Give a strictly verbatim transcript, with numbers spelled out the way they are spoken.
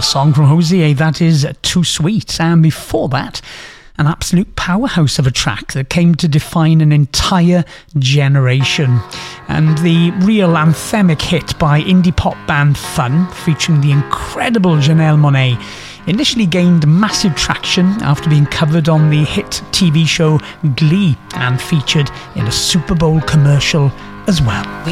song from Hozier, that is Too Sweet. And before that, an absolute powerhouse of a track that came to define an entire generation. And the real anthemic hit by indie pop band Fun, featuring the incredible Janelle Monáe, initially gained massive traction after being covered on the hit T V show Glee and featured in a Super Bowl commercial as well. We